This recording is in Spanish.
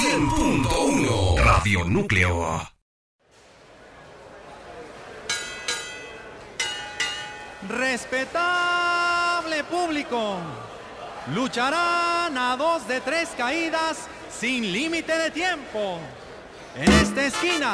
100.1 Radio Núcleo. Respetable público, lucharán a 2 de 3 caídas sin límite de tiempo. En esta esquina